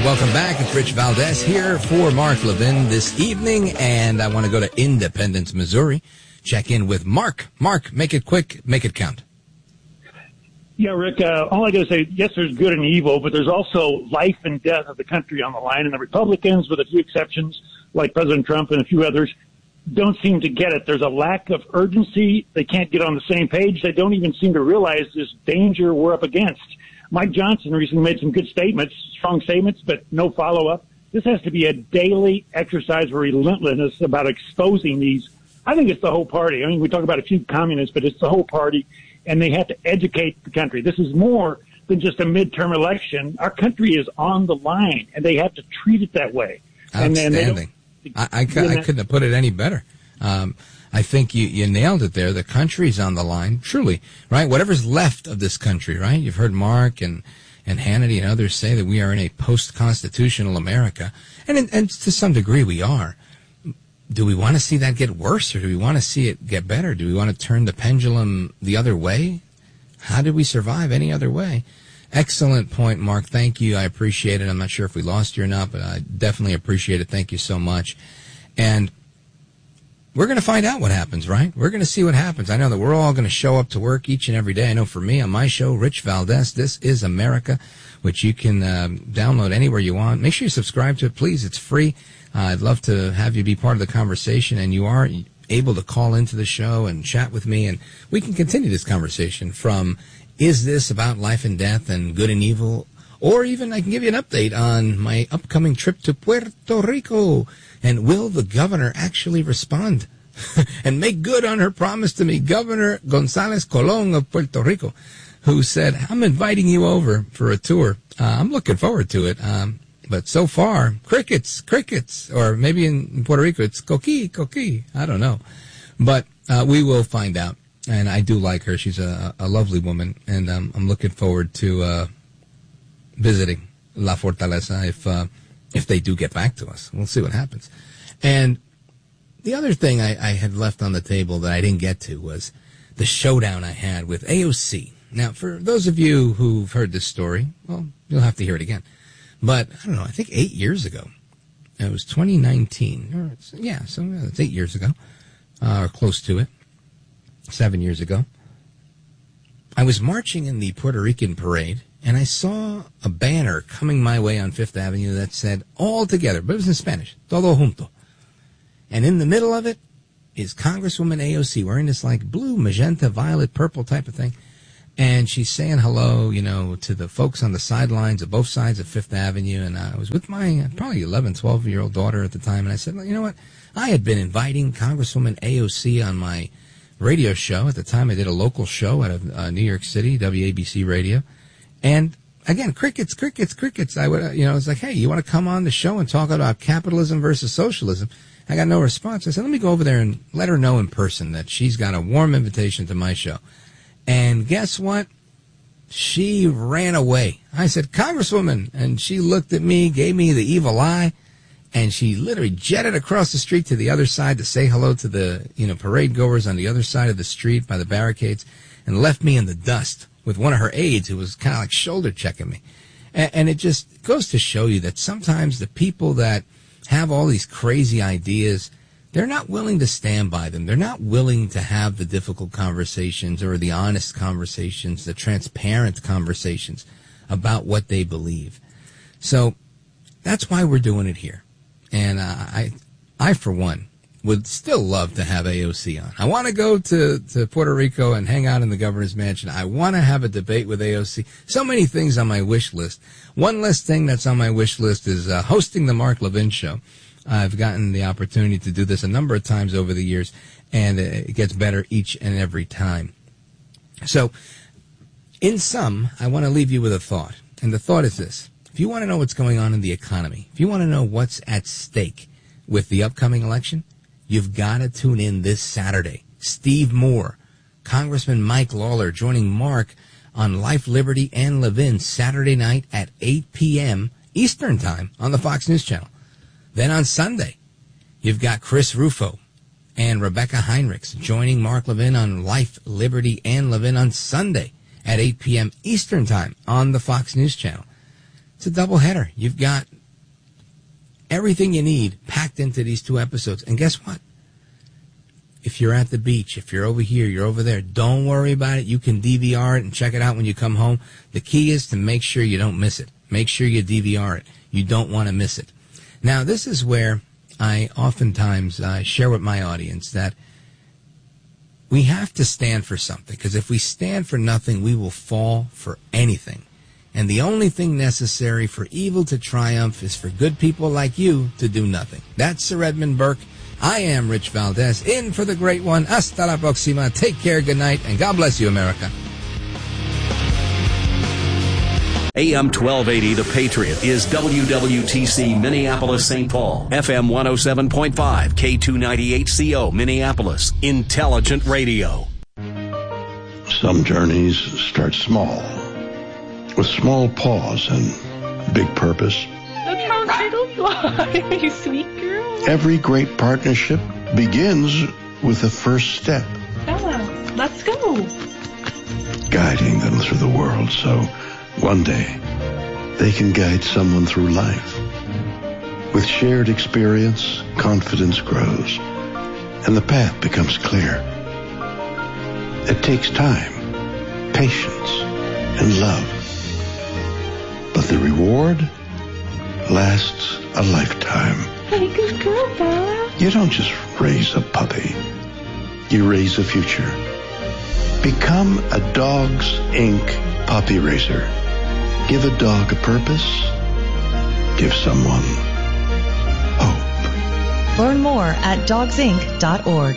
Welcome back. It's Rich Valdez here for Mark Levin this evening, and I want to go to Independence, Missouri. Check in with Mark. Mark, make it quick, make it count. Yeah, Rick, all I got to say, yes, there's good and evil, but there's also life and death of the country on the line, and the Republicans, with a few exceptions, like President Trump and a few others, don't seem to get it. There's a lack of urgency. They can't get on the same page. They don't even seem to realize this danger we're up against. Mike Johnson recently made some good statements, strong statements, but no follow-up. This has to be a daily exercise of relentlessness about exposing these. I think it's the whole party. I mean, we talk about a few communists, but it's the whole party, and they have to educate the country. This is more than just a midterm election. Our country is on the line, and they have to treat it that way. Outstanding. I couldn't have put it any better. I think you nailed it there. The country's on the line, truly, right? Whatever's left of this country, right? You've heard Mark and Hannity and others say that we are in a post-constitutional America. And to some degree we are. Do we want to see that get worse, or do we want to see it get better? Do we want to turn the pendulum the other way? How did we survive any other way? Excellent point, Mark. Thank you. I appreciate it. I'm not sure if we lost you or not, but I definitely appreciate it. Thank you so much. And we're going to find out what happens, right? We're going to see what happens. I know that we're all going to show up to work each and every day. I know for me, on my show, Rich Valdez, This is America, which you can download anywhere you want. Make sure you subscribe to it, please. It's free. I'd love to have you be part of the conversation, and you are able to call into the show and chat with me, and we can continue this conversation from, is this about life and death and good and evil? Or even I can give you an update on my upcoming trip to Puerto Rico. And will the governor actually respond and make good on her promise to me? Governor González Colón of Puerto Rico, who said, I'm inviting you over for a tour. I'm looking forward to it. But so far, crickets, or maybe in Puerto Rico, it's coqui. I don't know. But we will find out. And I do like her. She's a lovely woman. And I'm looking forward to visiting La Fortaleza if they do get back to us. We'll see what happens. And the other thing I had left on the table that I didn't get to was the showdown I had with AOC. Now, for those of you who've heard this story, well, you'll have to hear it again. But, I don't know, I think 8 years ago, it was 2019. So it's 8 years ago, or close to it, 7 years ago. I was marching in the Puerto Rican parade, and I saw a banner coming my way on Fifth Avenue that said, all together, but it was in Spanish, todo junto. And in the middle of it is Congresswoman AOC wearing this like blue, magenta, violet, purple type of thing. And she's saying hello, to the folks on the sidelines of both sides of Fifth Avenue. And I was with my probably 11, 12-year-old daughter at the time. And I said, well, you know what? I had been inviting Congresswoman AOC on my radio show. At the time, I did a local show out of New York City, WABC Radio. And again, crickets. I would, I was like, hey, you want to come on the show and talk about capitalism versus socialism? I got no response. I said, let me go over there and let her know in person that she's got a warm invitation to my show. And guess what? She ran away. I said, Congresswoman. And she looked at me, gave me the evil eye, and she literally jetted across the street to the other side to say hello to the, parade goers on the other side of the street by the barricades, and left me in the dust with one of her aides who was kind of like shoulder checking me. And it just goes to show you that sometimes the people that have all these crazy ideas, they're not willing to stand by them. They're not willing to have the difficult conversations or the honest conversations, the transparent conversations about what they believe. So that's why we're doing it here. And I, for one, would still love to have AOC on. I want to go to Puerto Rico and hang out in the governor's mansion. I want to have a debate with AOC. So many things on my wish list. One last thing that's on my wish list is hosting the Mark Levin Show. I've gotten the opportunity to do this a number of times over the years, and it gets better each and every time. So, in sum, I want to leave you with a thought. And the thought is this. If you want to know what's going on in the economy, if you want to know what's at stake with the upcoming election, you've got to tune in this Saturday. Steve Moore, Congressman Mike Lawler joining Mark on Life, Liberty, and Levin Saturday night at 8 p.m. Eastern Time on the Fox News Channel. Then on Sunday, you've got Chris Rufo and Rebecca Heinrichs joining Mark Levin on Life, Liberty, and Levin on Sunday at 8 p.m. Eastern Time on the Fox News Channel. It's a doubleheader. You've got everything you need packed into these 2 episodes. And guess what? If you're at the beach, if you're over here, you're over there, don't worry about it. You can DVR it and check it out when you come home. The key is to make sure you don't miss it. Make sure you DVR it. You don't want to miss it. Now, this is where I oftentimes share with my audience that we have to stand for something, because if we stand for nothing, we will fall for anything. And the only thing necessary for evil to triumph is for good people like you to do nothing. That's Sir Edmund Burke. I am Rich Valdez, in for the great one. Hasta la próxima. Take care, good night, and God bless you, America. AM 1280, The Patriot, is WWTC Minneapolis, St. Paul. FM 107.5, K298CO, Minneapolis. Intelligent radio. Some journeys start small, with small pause and big purpose. Look how turtles fly, you sweet girl. Every great partnership begins with the first step. Bella, let's go. Guiding them through the world so one day they can guide someone through life. With shared experience, confidence grows, and the path becomes clear. It takes time, patience, and love. But the reward lasts a lifetime. Hey, good girl, Bella. You don't just raise a puppy. You raise a future. Become a Dogs Inc. puppy raiser. Give a dog a purpose. Give someone hope. Learn more at dogsinc.org.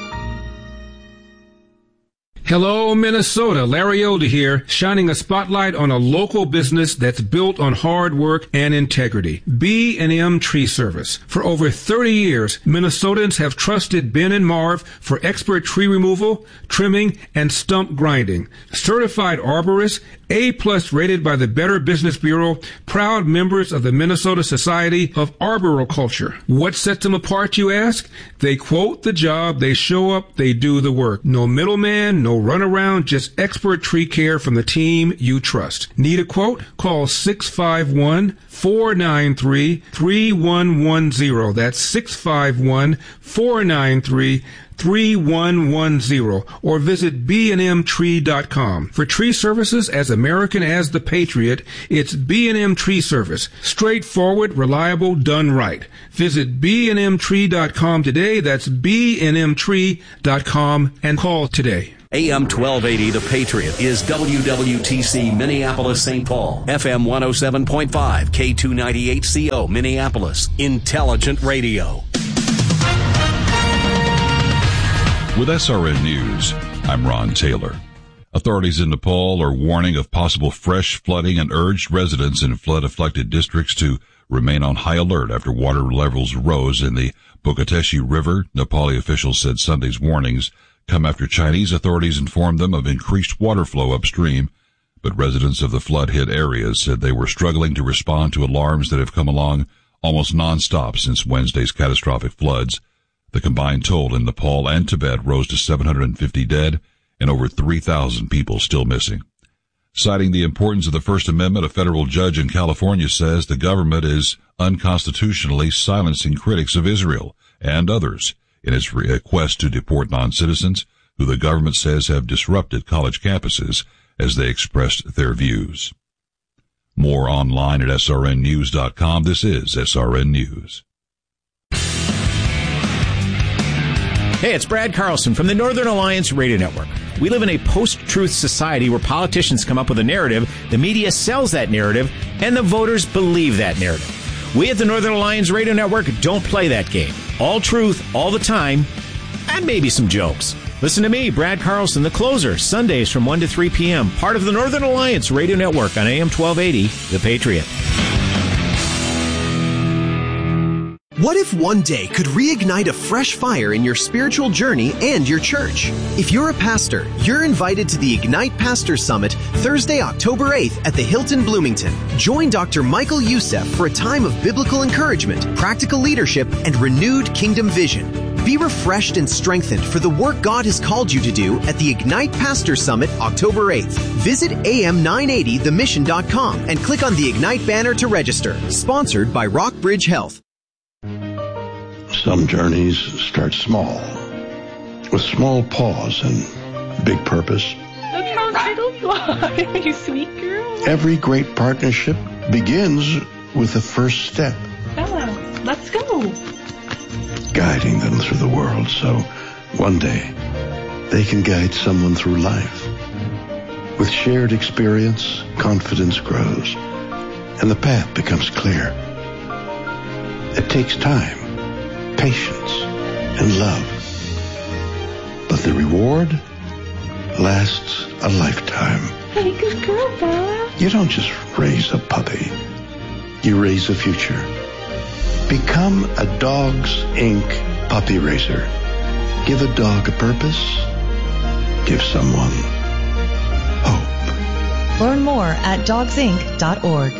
Hello, Minnesota. Larry Elder here, shining a spotlight on a local business that's built on hard work and integrity. B&M Tree Service. For over 30 years, Minnesotans have trusted Ben and Marv for expert tree removal, trimming, and stump grinding. Certified arborists, A+ rated by the Better Business Bureau, proud members of the Minnesota Society of Arboriculture. What sets them apart, you ask? They quote the job, they show up, they do the work. No middleman, no runaround, just expert tree care from the team you trust. Need a quote? Call 651-493-3110. That's 651-493-3110, or visit bnmtree.com. For tree services as American as the Patriot, it's B&M Tree Service. Straightforward, reliable, done right. Visit bnmtree.com today. That's bnmtree.com, and call today. AM 1280, The Patriot, is WWTC Minneapolis, St. Paul. FM 107.5, K298CO, Minneapolis. Intelligent radio. With SRN News, I'm Ron Taylor. Authorities in Nepal are warning of possible fresh flooding and urged residents in flood-affected districts to remain on high alert after water levels rose in the Bukiteshi River. Nepali officials said Sunday's warnings come after Chinese authorities informed them of increased water flow upstream, but residents of the flood-hit areas said they were struggling to respond to alarms that have come along almost nonstop since Wednesday's catastrophic floods. The combined toll in Nepal and Tibet rose to 750 dead and over 3,000 people still missing. Citing the importance of the First Amendment, a federal judge in California says the government is unconstitutionally silencing critics of Israel and others in its request to deport non-citizens who the government says have disrupted college campuses as they expressed their views. More online at srnnews.com. This is SRN News. Hey, it's Brad Carlson from the Northern Alliance Radio Network. We live in a post-truth society where politicians come up with a narrative, the media sells that narrative, and the voters believe that narrative. We at the Northern Alliance Radio Network don't play that game. All truth, all the time, and maybe some jokes. Listen to me, Brad Carlson, the closer, Sundays from 1 to 3 p.m., part of the Northern Alliance Radio Network on AM 1280, The Patriot. What if one day could reignite a fresh fire in your spiritual journey and your church? If you're a pastor, you're invited to the Ignite Pastor Summit Thursday, October 8th at the Hilton Bloomington. Join Dr. Michael Youssef for a time of biblical encouragement, practical leadership, and renewed kingdom vision. Be refreshed and strengthened for the work God has called you to do at the Ignite Pastor Summit, October 8th. Visit am980themission.com and click on the Ignite banner to register. Sponsored by Rockbridge Health. Some journeys start small, with small pause and big purpose. Look how little you are, you sweet girl. Every great partnership begins with the first step. Bella, let's go. Guiding them through the world so one day they can guide someone through life. With shared experience, confidence grows, and the path becomes clear. It takes time, patience, and love. But the reward lasts a lifetime. Hey, good girl, Bella. You don't just raise a puppy. You raise a future. Become a Dogs Inc. puppy raiser. Give a dog a purpose. Give someone hope. Learn more at dogsinc.org.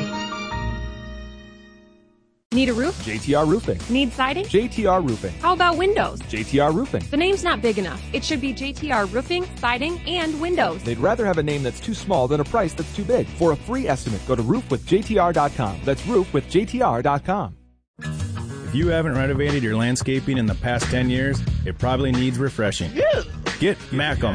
Need a roof? JTR Roofing. Need siding? JTR Roofing. How about windows? JTR Roofing. The name's not big enough. It should be JTR Roofing, Siding, and Windows. They'd rather have a name that's too small than a price that's too big. For a free estimate, go to roofwithjtr.com. That's roofwithjtr.com. If you haven't renovated your landscaping in the past 10 years, it probably needs refreshing. Get Macum.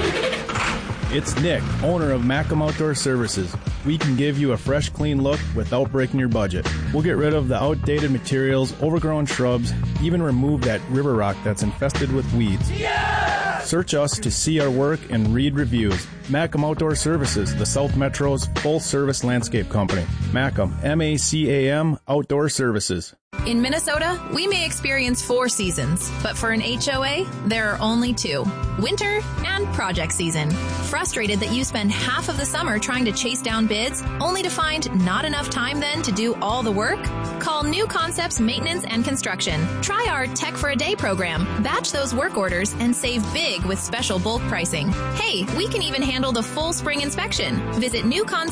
It's Nick, owner of Macum Outdoor Services. We can give you a fresh, clean look without breaking your budget. We'll get rid of the outdated materials, overgrown shrubs, even remove that river rock that's infested with weeds. Yeah! Search us to see our work and read reviews. Macum Outdoor Services, the South Metro's full-service landscape company. Macum, M-A-C-A-M, Outdoor Services. In Minnesota, we may experience 4 seasons, but for an HOA, there are only 2. Winter and project season. Frustrated that you spend half of the summer trying to chase down bids, only to find not enough time then to do all the work? Call New Concepts Maintenance and Construction. Try our Tech for a Day program. Batch those work orders and save big with special bulk pricing. Hey, we can even handle the full spring inspection. Visit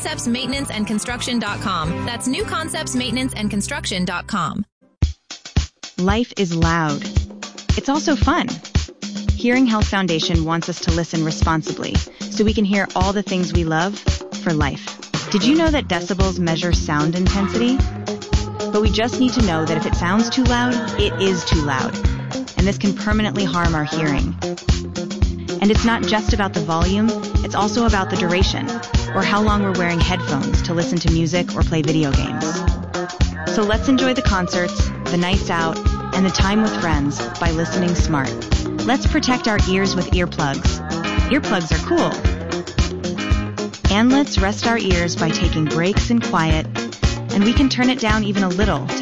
newconceptsmaintenanceandconstruction.com. That's newconceptsmaintenanceandconstruction.com. Life is loud. It's also fun. Hearing Health Foundation wants us to listen responsibly so we can hear all the things we love for life. Did you know that decibels measure sound intensity? But we just need to know that if it sounds too loud, it is too loud. And this can permanently harm our hearing. And it's not just about the volume, it's also about the duration, or how long we're wearing headphones to listen to music or play video games. So let's enjoy the concerts, the nights out, and the time with friends by listening smart. Let's protect our ears with earplugs. Earplugs are cool. And let's rest our ears by taking breaks in quiet, and we can turn it down even a little to